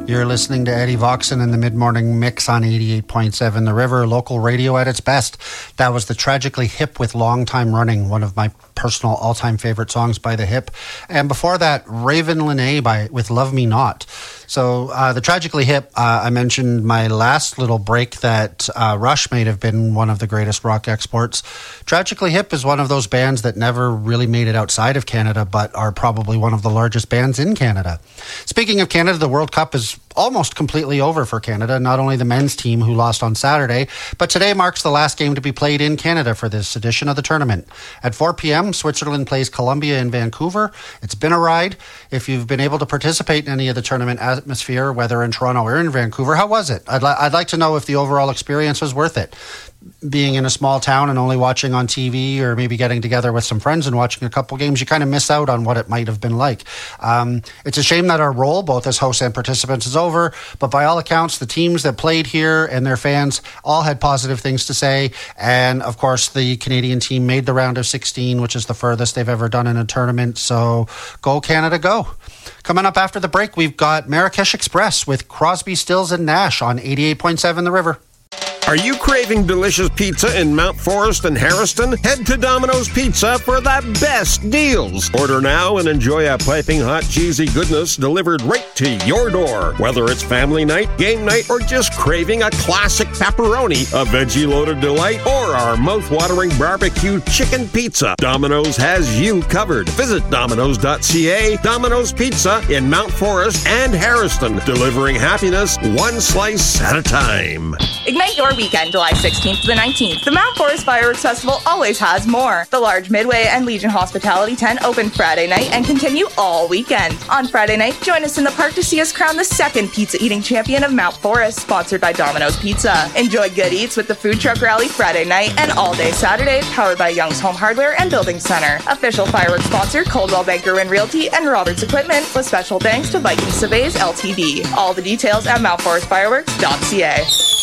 You're listening to Eddie Voxon in the mid-morning mix on 88.7 The River, local radio at its best. That was the Tragically Hip with Long Time Running, one of my personal all-time favorite songs by The Hip. And before that, Raven Lenae with Love Me Not. So the Tragically Hip, I mentioned my last little break that Rush may have been one of the greatest rock exports. Tragically Hip is one of those bands that never really made it outside of Canada, but are probably one of the largest bands in Canada. Speaking of Canada, the World Cup is almost completely over for Canada. Not only the men's team, who lost on Saturday, but today marks the last game to be played in Canada for this edition of the tournament. At 4 p.m., Switzerland plays Colombia in Vancouver. It's been a ride. If you've been able to participate in any of the tournament atmosphere, whether in Toronto or in Vancouver, how was it? I'd like to know if the overall experience was worth it. Being in a small town and only watching on TV, or maybe getting together with some friends and watching a couple games, you kind of miss out on what it might have been like. It's a shame that our role, both as hosts and participants, is over, but by all accounts, the teams that played here and their fans all had positive things to say. And of course, the Canadian team made the round of 16, which is the furthest they've ever done in a tournament. So go Canada, go. Coming up after the break, we've got Marrakesh Express with Crosby, Stills and Nash on 88.7 The River. Are you craving delicious pizza in Mount Forest and Harrison? Head to Domino's Pizza for the best deals. Order now and enjoy a piping hot cheesy goodness delivered right to your door. Whether it's family night, game night, or just craving a classic pepperoni, a veggie-loaded delight, or our mouth-watering barbecue chicken pizza, Domino's has you covered. Visit Domino's.ca. Domino's Pizza in Mount Forest and Harrison, delivering happiness one slice at a time. Ignite your weekend, July 16th to the 19th. The Mount Forest Fireworks Festival always has more. The large Midway and Legion Hospitality tent open Friday night and continue all weekend. On Friday night, join us in the park to see us crown the second pizza eating champion of Mount Forest, sponsored by Domino's Pizza. Enjoy good eats with the food truck rally Friday night and all day Saturday, powered by Young's Home Hardware and Building Center. Official fireworks sponsor Coldwell Banker and Realty and Roberts Equipment, with special thanks to Viking Surveys Ltd. All the details at mountforestfireworks.ca.